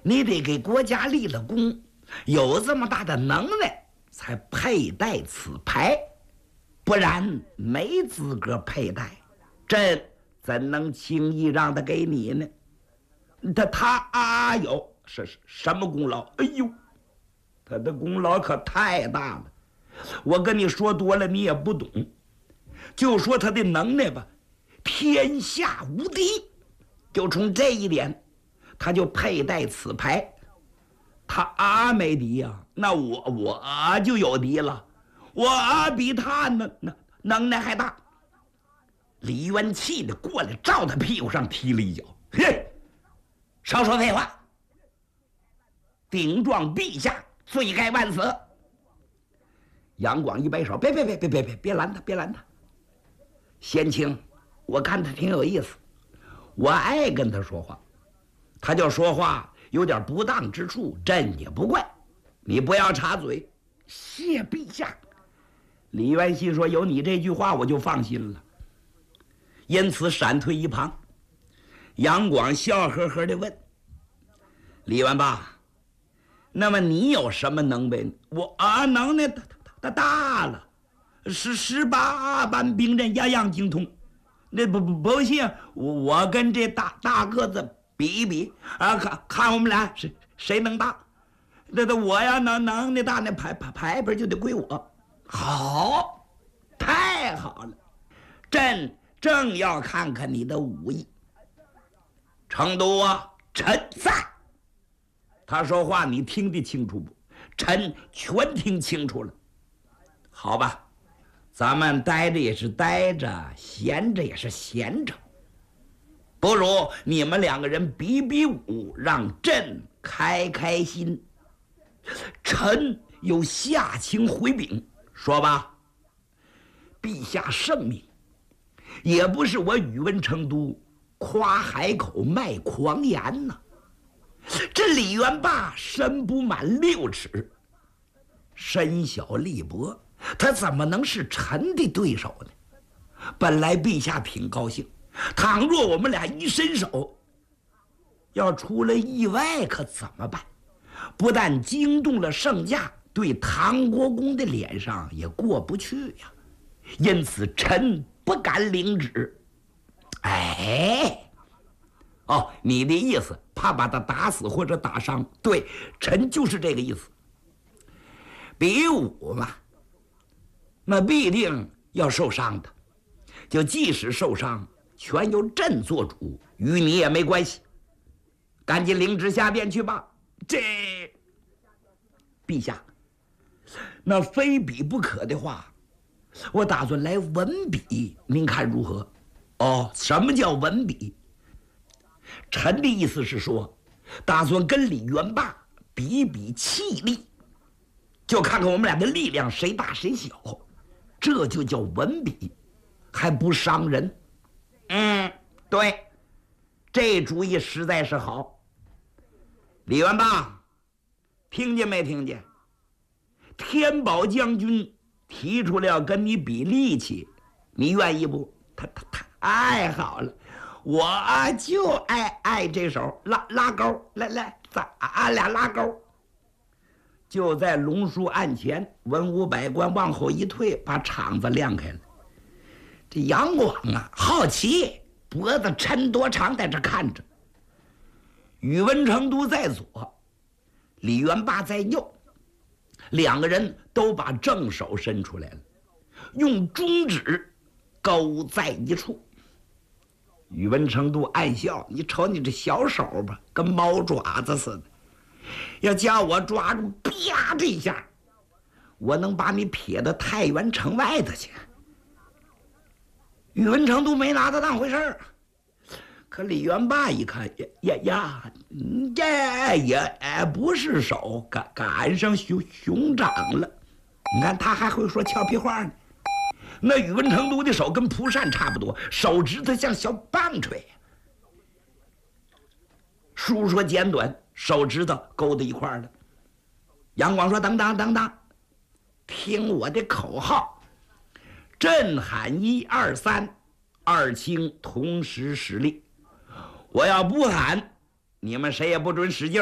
你得给国家立了功，有这么大的能耐，才佩戴此牌，不然没资格佩戴。朕怎能轻易让他给你呢？他有什么功劳？哎呦，他的功劳可太大了，我跟你说多了你也不懂。就说他的能耐吧，天下无敌。就从这一点，他就佩戴此牌。他没敌呀，那我就有敌了，我比他能耐还大。李渊气的过来，照他屁股上踢了一脚。嘿，少说废话！顶撞陛下，罪该万死！杨广一摆手，别拦他，别拦他。先清，我看他挺有意思，我爱跟他说话。他就说话有点不当之处，朕也不怪，你不要插嘴。谢陛下。李元熙说：“有你这句话，我就放心了。”因此闪退一旁。杨广笑呵呵地问：“李元霸，那么你有什么能耐？”我能耐大了，18般兵刃样样精通。那不信，我跟这大个子比一比啊，看我们俩谁能大。那我要能耐大，那牌本就得归我。好，太好了，朕正要看看你的武艺。成都啊，臣在。他说话你听得清楚不？臣全听清楚了。好吧，咱们待着也是待着，闲着也是闲着，不如你们两个人比武，让朕开心。臣有下情回禀，说吧。陛下圣明，也不是我宇文成都夸海口卖狂言呐。这李元霸身不满6尺，身小力薄，他怎么能是臣的对手呢？本来陛下挺高兴，倘若我们俩一伸手，要出了意外可怎么办？不但惊动了圣驾，对唐国公的脸上也过不去呀。因此臣不敢领旨。你的意思怕把他打死或者打伤？对，臣就是这个意思。比武嘛，那必定要受伤的，就即使受伤，全由朕做主，与你也没关系。赶紧领旨下殿去吧。陛下，那非比不可的话，我打算来文比，您看如何？什么叫文比？臣的意思是说，打算跟李元霸比气力，就看看我们俩的力量谁大谁小，这就叫文比，还不伤人。对，这主意实在是好。李元霸，听见没听见？天宝将军提出来要跟你比力气，你愿意不？他太好了，我就爱这手，拉钩，来，俺俩拉钩。就在龙书案前，文武百官往后一退，把场子亮开了。这杨广啊，好奇，脖子抻多长，在这看着。宇文成都在左，李元霸在右，两个人都把正手伸出来了，用中指勾在一处。宇文成都暗笑：“你瞅你这小手吧，跟猫爪子似的。要叫我抓住，啪这一下，我能把你撇到太原城外头去。”宇文成都没拿他当回事儿。可李元霸一看，这也不是手，赶上熊掌了。你看他还会说俏皮话呢。那宇文成都的手跟蒲扇差不多，手指头像小棒槌。书说简短，手指头勾在一块了。杨广说：“等等，听我的口号，朕喊1、2、3，二卿同时使力。我要不喊，你们谁也不准使劲。”